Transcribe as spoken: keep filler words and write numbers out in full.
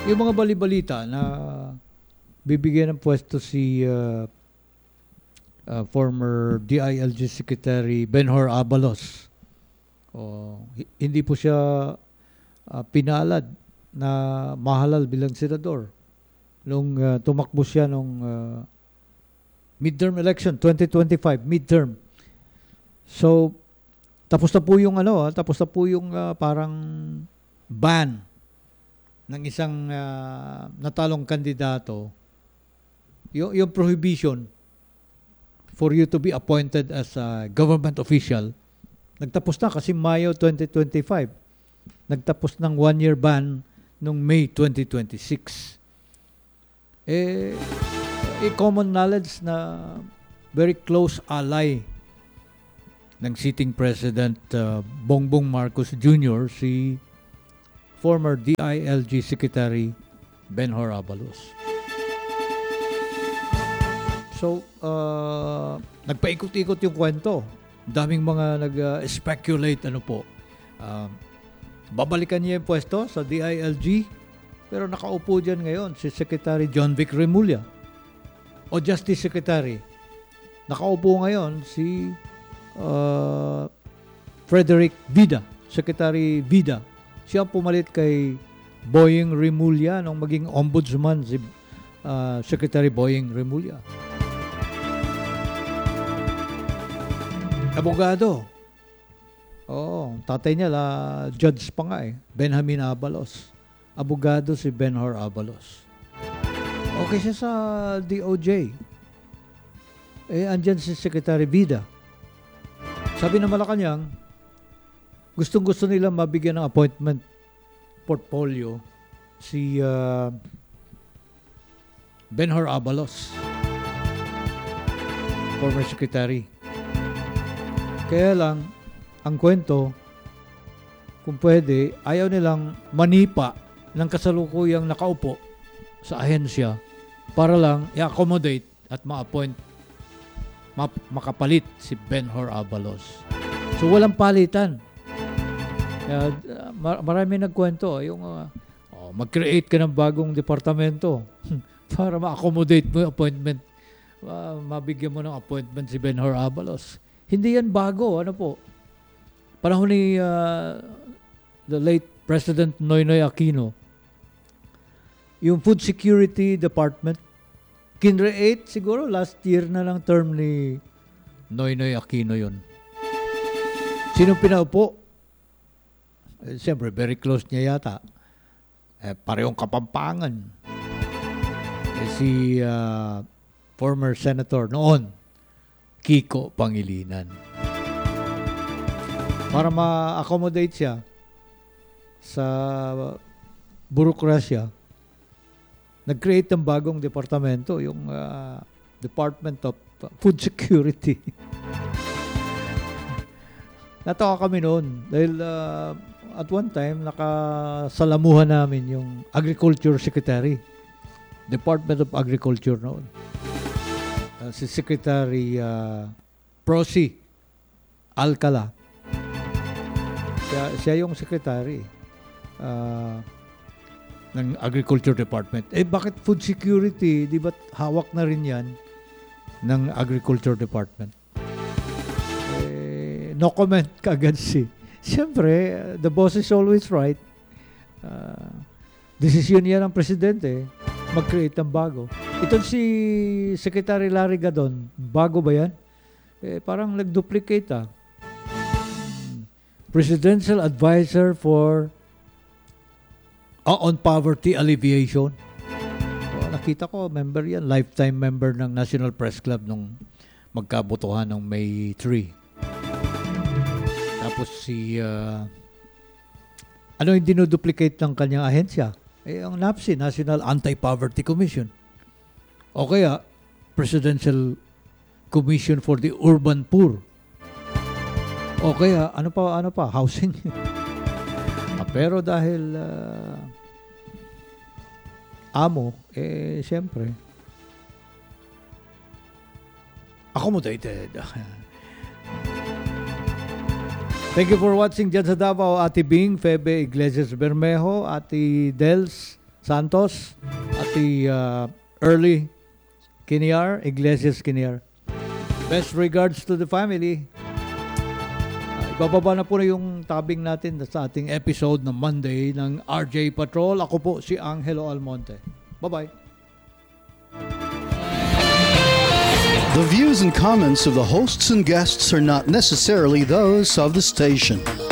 Yung mga bali-balita na bibigyan ng pwesto si uh, uh, former D I L G Secretary Benhur Abalos. O, hi- hindi po siya uh, pinalad na mahalal bilang senador nung uh, tumakbo siya nung uh, midterm election twenty twenty-five midterm. So tapos na po yung ano, ah, tapos na po yung ah, parang ban ng isang ah, natalong kandidato. Yung, yung prohibition for you to be appointed as a government official. Nagtapos na kasi Mayo twenty twenty-five. Nagtapos ng one-year ban nung May twenty twenty-six. Eh, eh, common knowledge na very close ally ng sitting President uh, Bongbong Marcos Junior, si former D I L G Secretary Benhur Abalos. So, uh, nagpaikot-ikot yung kwento. Daming mga nag-speculate, ano po. Uh, babalikan niya yung pwesto sa D I L G, pero nakaupo dyan ngayon si Secretary John Vic Remulla o Justice Secretary. Nakaupo ngayon si uh, Frederick Vida, Secretary Vida. Siya pumalit kay Boying Remulla nung maging ombudsman si uh, Secretary Boying Remulla. Abogado. Oo, tatay niya la judge pa nga eh, Benjamin Abalos. Abogado si Benhur Abalos. Okay siya sa D O J. Eh, andyan si Secretary Vida. Sabi ng Malacanang, gustong-gusto nila mabigyan ng appointment portfolio si uh, Benhur Abalos, former secretary. Kaya lang, ang kwento, kung pwede, ayaw nilang manipa ng kasalukuyang nakaupo sa ahensya para lang i-accommodate at ma-appoint, ma- makapalit si Benhur Abalos. So, walang palitan. Kaya, uh, mar- marami nagkwento, yung uh, oh, mag-create ka ng bagong departamento para ma-accommodate mo yung appointment, uh, mabigyan mo ng appointment si Benhur Abalos. Hindi yan bago, ano po. Panahon ni uh, the late President Noynoy Aquino, yung Food Security Department, kinreate siguro last year na lang term ni Noynoy Aquino yun. Sino pinaupo? Eh, siyempre, very close niya yata. Eh, parehong Kapampangan. Eh, si uh, former senator noon, Kiko Pangilinan. Para ma-accommodate siya sa burokrasya, nag-create ng bagong departamento, yung uh, Department of Food Security. Natawa kami noon dahil uh, at one time nakasalamuhan namin yung Agriculture Secretary, Department of Agriculture noon. Uh, si Secretary uh, Prosi Alcala. Siya, siya yung secretary uh, ng Agriculture Department. Eh bakit food security? Di ba hawak na rin yan ng Agriculture Department? Eh, no comment kagad si. Siyempre, uh, the boss is always right. Uh, desisyon yan ng presidente. Mag-create ng bago. Ito si Secretary Larry Gadon, bago ba yan? Eh, parang nag-duplicate ah. Presidential Advisor for uh, on Poverty Alleviation. So, nakita ko, member yan. Lifetime member ng National Press Club nung magkabotohan ng May third. Tapos si uh, ano yung dinuduplicate ng kanyang ahensya? Eh, ang NAPSI, National Anti-Poverty Commission. O kaya, Presidential Commission for the Urban Poor. O kaya, ano pa, ano pa, housing. ah, pero dahil uh, amo, eh, siyempre, accommodated. Thank you for watching dyan sa Davao, Ate Bing, Febe Iglesias Bermejo, Ate Dels Santos, Ati uh, Early Kiniar, Iglesias Kiniar. Best regards to the family. Uh, ibababa na po na yung tabing natin sa ating episode ng Monday ng R J Patrol. Ako po si Angelo Almonte. Bye-bye. The views and comments of the hosts and guests are not necessarily those of the station.